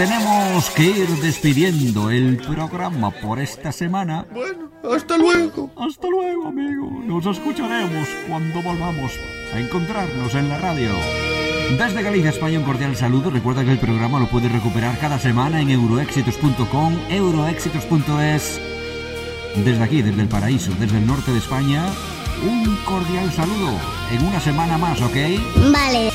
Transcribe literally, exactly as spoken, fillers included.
tenemos que ir despidiendo el programa por esta semana. Bueno, hasta luego. Hasta luego, amigo. Nos escucharemos cuando volvamos a encontrarnos en la radio. Desde Galicia, España, un cordial saludo. Recuerda que el programa lo puedes recuperar cada semana en euroéxitos punto com, euroéxitos punto es. Desde aquí, desde el paraíso, desde el norte de España, un cordial saludo. En una semana más, ¿ok? Vale.